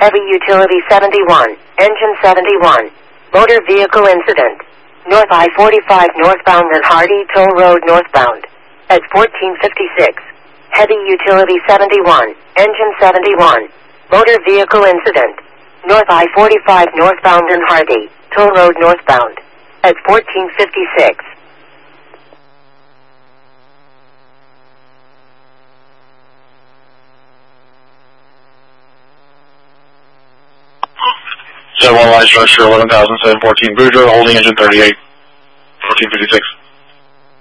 Heavy Utility 71, Engine 71, Motor Vehicle Incident. North I-45 northbound and Hardy Toll Road northbound. At 1456. Heavy Utility 71, Engine 71, Motor Vehicle Incident. North I-45 northbound and Hardy Toll Road northbound. At 1456. One line structure 11,714 Boudreaux, holding engine 38, 1456.